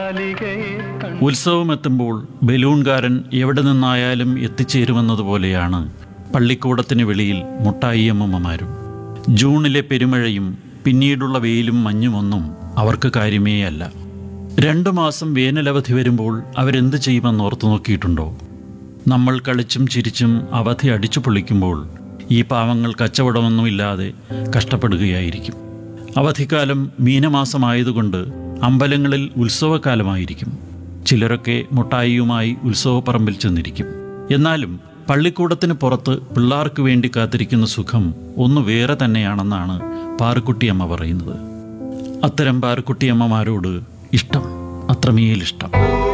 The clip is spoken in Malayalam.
ഉത്സവമെത്തുമ്പോൾ ബലൂൺകാരൻ എവിടെ നിന്നായാലും എത്തിച്ചേരുമെന്നതുപോലെയാണ് പള്ളിക്കൂടത്തിന് വെളിയിൽ മുട്ടായിയമ്മമാരും. ജൂണിലെ പെരുമഴയും പിന്നീടുള്ള വെയിലും മഞ്ഞുമൊന്നും അവർക്ക് കാര്യമേ അല്ല. 2 മാസം വേനലവധി വരുമ്പോൾ അവരെന്ത് ചെയ്യുമെന്ന് ഓർത്തു നോക്കിയിട്ടുണ്ടോ? നമ്മൾ കളിച്ചും ചിരിച്ചും അവധി അടിച്ചു പൊളിക്കുമ്പോൾ ഈ പാവങ്ങൾ കച്ചവടമൊന്നുമില്ലാതെ കഷ്ടപ്പെടുകയായിരിക്കും. അവധിക്കാലം മീനമാസമായതുകൊണ്ട് അമ്പലങ്ങളിൽ ഉത്സവക്കാലമായിരിക്കും. ചിലരൊക്കെ മുട്ടായിയുമായി ഉത്സവപ്പറമ്പിൽ ചെന്നിരിക്കും. എന്നാലും പള്ളിക്കൂടത്തിന് പുറത്ത് പിള്ളേർക്ക് വേണ്ടി കാത്തിരിക്കുന്ന സുഖം ഒന്ന് വേറെ തന്നെയാണെന്നാണ് പാറുക്കുട്ടിയമ്മ പറയുന്നത്. അത്തരം പാറുക്കുട്ടിയമ്മമാരോട് ഇഷ്ടം, അത്രമേലിഷ്ടം.